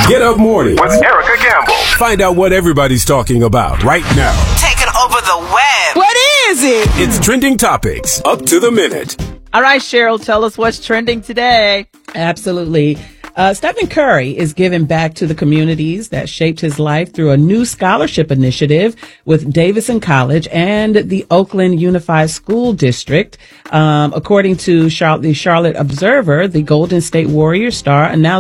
Get Up Morning with Erica Gamble. Find out what everybody's talking about right now. Taking over the web. What is it? It's Trending Topics, up to the minute. All right, Cheryl, tell us what's trending today. Absolutely. Stephen Curry is giving back to the communities that shaped his life through a new scholarship initiative with Davidson College and the Oakland Unified School District. According to the Charlotte Observer, the Golden State Warriors star announced